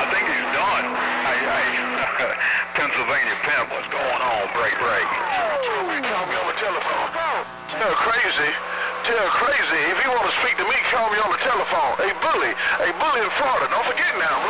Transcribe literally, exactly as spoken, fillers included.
I think he's done. Hey, hey, Pennsylvania Pimp, what's going on? Break, break. Call me on the telephone. Tell Crazy, tell Crazy, if you want to speak to me, call me on the telephone. Hey, Bully, hey, Bully in Florida, don't forget now.